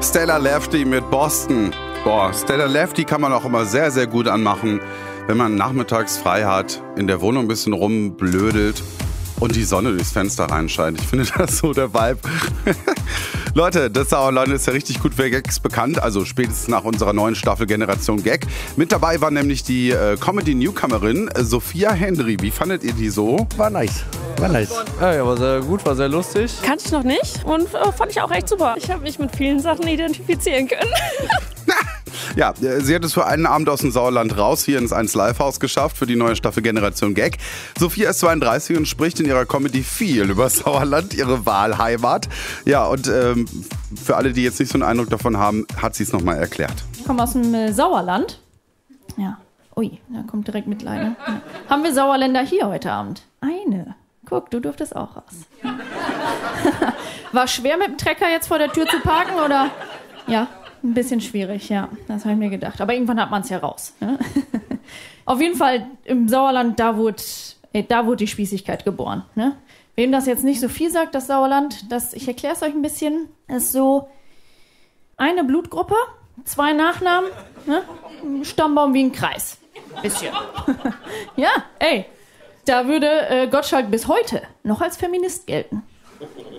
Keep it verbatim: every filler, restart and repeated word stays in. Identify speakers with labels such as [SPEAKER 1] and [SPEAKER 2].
[SPEAKER 1] Stella Lefty mit Boston. Boah, Stella Lefty kann man auch immer sehr, sehr gut anmachen, wenn man nachmittags frei hat, in der Wohnung ein bisschen rumblödelt und die Sonne durchs Fenster reinscheint. Ich finde das so der Vibe. Leute, das Sauerland ist ja richtig gut für Gags bekannt, also spätestens nach unserer neuen Staffel Generation Gag. Mit dabei war nämlich die äh, Comedy-Newcomerin äh, Sophia Hendry. Wie fandet ihr die so?
[SPEAKER 2] War nice, war nice.
[SPEAKER 3] Ja, war sehr gut, war sehr lustig.
[SPEAKER 4] Kannte ich noch nicht und äh, fand ich auch echt super. Ich habe mich mit vielen Sachen identifizieren können.
[SPEAKER 1] Ja, sie hat es für einen Abend aus dem Sauerland raus hier ins eins Live-Haus geschafft für die neue Staffel Generation Gag. Sophia ist zweiunddreißig und spricht in ihrer Comedy viel über Sauerland, ihre Wahlheimat. Ja, und ähm, für alle, die jetzt nicht so einen Eindruck davon haben, hat sie es nochmal erklärt.
[SPEAKER 5] Ich komme aus dem äh, Sauerland. Ja, ui, da kommt direkt Mitleid. Ne? Ja. Haben wir Sauerländer hier heute Abend? Eine. Guck, du durftest auch raus. War schwer mit dem Trecker jetzt vor der Tür zu parken, oder? Ja. Ein bisschen schwierig, ja. Das habe ich mir gedacht. Aber irgendwann hat man es ja raus. Ne? Auf jeden Fall im Sauerland, da wurde, da wurde die Spießigkeit geboren. Ne? Wem das jetzt nicht so viel sagt, das Sauerland, das, ich erkläre es euch ein bisschen, ist so eine Blutgruppe, zwei Nachnamen, ne? Stammbaum wie ein Kreis. Bisschen. Ja, ey, da würde äh, Gottschalk bis heute noch als Feminist gelten.